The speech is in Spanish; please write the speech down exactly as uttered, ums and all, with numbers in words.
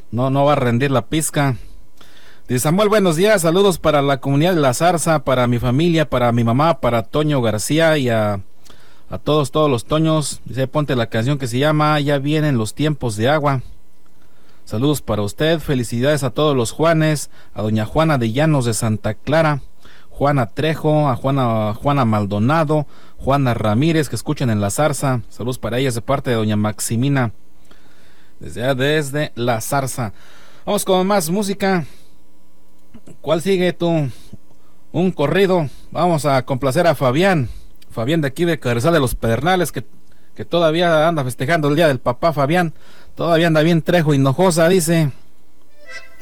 no, no va a rendir la pizca. Dice Samuel, buenos días, saludos para la comunidad de La Zarza, para mi familia, para mi mamá, para Toño García y a, a todos, todos los Toños. Dice, ponte la canción que se llama Ya vienen los tiempos de agua. Saludos para usted, felicidades a todos los Juanes, a doña Juana de Llanos de Santa Clara, Juana Trejo, a Juana, Juana Maldonado, Juana Ramírez, que escuchen en La Zarza. Saludos para ellas de parte de doña Maximina, desde, desde La Zarza. Vamos con más música. ¿Cuál sigue tú? Un corrido. Vamos a complacer a Fabián. Fabián de aquí de Carrizal de los Pedernales, que, que todavía anda festejando el día del papá Fabián. Todavía anda bien Trejo Hinojosa, dice.